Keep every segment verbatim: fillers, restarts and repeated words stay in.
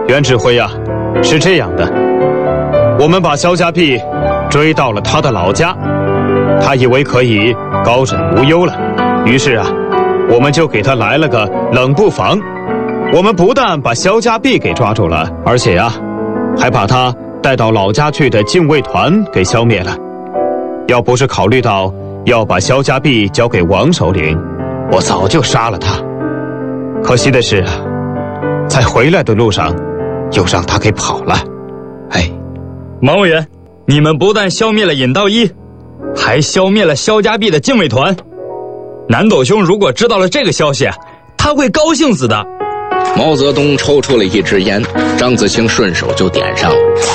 袁指挥呀，是这样的，我们把萧家弼追到了他的老家，他以为可以高枕无忧了，于是啊，我们就给他来了个冷不防。我们不但把萧家弼给抓住了，而且呀，还把他带到老家去的禁卫团给消灭了。要不是考虑到要把萧家弼交给王首领，我早就杀了他。可惜的是，在回来的路上又让他给跑了。哎， 毛委员，你们不但消灭了尹道一，还消灭了萧家弼的禁卫团。南斗兄如果知道了这个消息，他会高兴死的。 毛泽东抽出了一支烟，张子清顺手就点上了。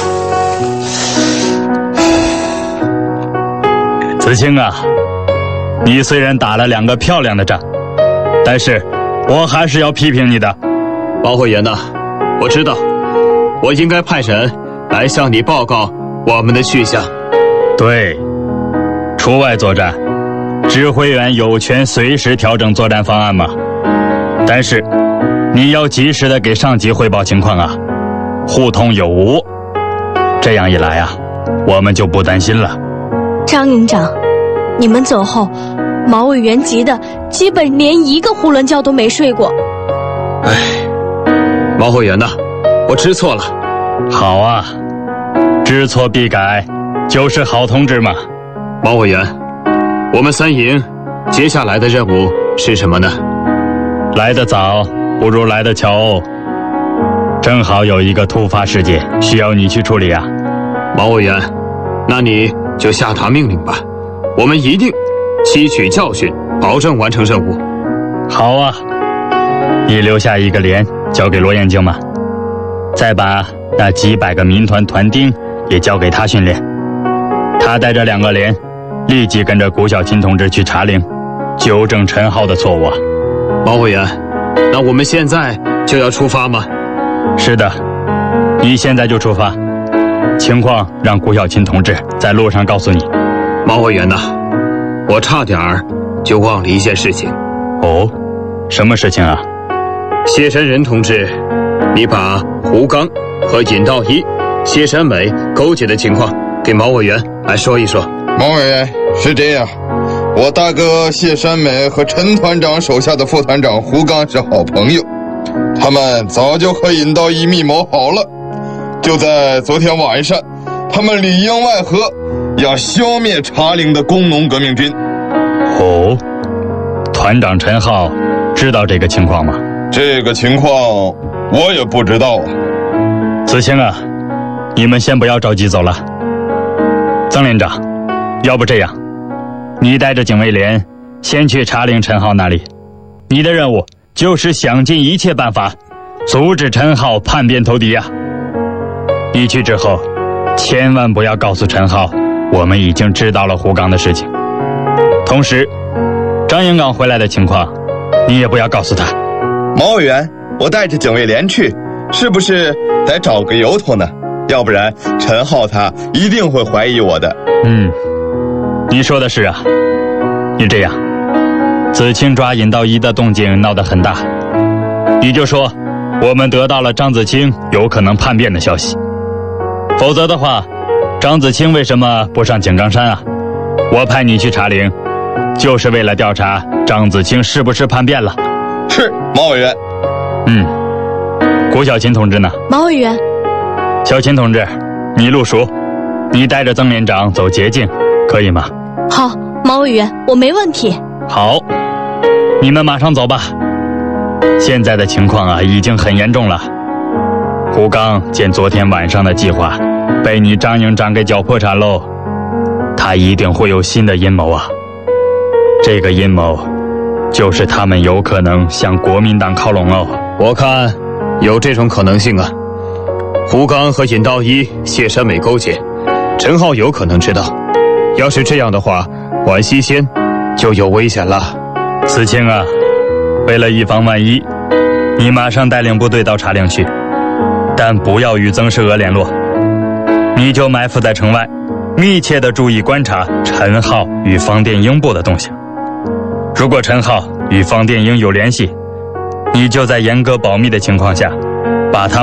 子清啊，你虽然打了两个漂亮的仗，但是我还是要批评你的。 毛委员呐，我知道，我应该派人来向你报告我们的去向。 对，出外作战，指挥员有权随时调整作战方案嘛。但是你要及时的给上级汇报情况啊，互通有无。这样一来啊，我们就不担心了。 张营长，你们走后，毛委员急得基本连一个囫囵觉都没睡过。 哎，毛委员呐，我知错了。 好啊，知错必改，就是好同志嘛。 毛委员，我们三营接下来的任务是什么呢？ 来得早不如来得巧哦，正好有一个突发事件需要你去处理啊。 毛委员，那你就下达命令吧，我们一定吸取教训，保证完成任务。 好啊，你留下一个连交给罗延经嘛，再把那几百个民团团丁也交给他训练，他带着两个连立即跟着谷小琴同志去茶陵，纠正陈浩的错误啊。 毛委员，那我们现在就要出发吗？ 是的，你现在就出发，情况让谷小琴同志在路上告诉你。 毛委员呐，我差点儿就忘了一件事情。 哦，什么事情啊？ 谢山人同志，你把胡刚和尹道一、谢山美勾结的情况给毛委员来说一说。 毛委员，是这样，我大哥谢山美和陈团长手下的副团长胡刚是好朋友，他们早就和尹道一密谋好了，就在昨天晚上，他们里应外合，要消灭茶陵的工农革命军。 哦，团长陈浩知道这个情况吗？ 这个情况我也不知道啊。 子清啊，你们先不要着急走了。曾连长，要不这样，你带着警卫连先去茶陵陈浩那里，你的任务就是想尽一切办法阻止陈浩叛变投敌啊。你去之后千万不要告诉陈浩我们已经知道了胡刚的事情，同时张营岗回来的情况你也不要告诉他。 毛委员，我带着警卫连去，是不是得找个由头呢？要不然陈浩他一定会怀疑我的。 嗯，你说的是啊。你这样，子清抓尹道一的动静闹得很大，你就说我们得到了张子清有可能叛变的消息，否则的话，张子清为什么不上井冈山啊？我派你去茶陵，就是为了调查张子清是不是叛变了。 是，毛委员。 嗯，谷小琴同志呢？ 毛委员， 小琴同志，你路熟，你带着曾连长走捷径，可以吗？ 好，毛委员，我没问题。 好，你们马上走吧。现在的情况啊，已经很严重了。胡刚见昨天晚上的计划被你张营长给搅破产喽，他一定会有新的阴谋啊。这个阴谋就是他们有可能向国民党靠拢哦。 我看有这种可能性啊。胡刚和尹道一、谢山美勾结，陈浩有可能知道。要是这样的话，皖西先就有危险了。 子清啊，为了以防万一，你马上带领部队到茶陵去，但不要与曾世娥联络，你就埋伏在城外，密切地注意观察陈浩与方殿英部的动向。如果陈浩与方殿英有联系，你就在严格保密的情况下把他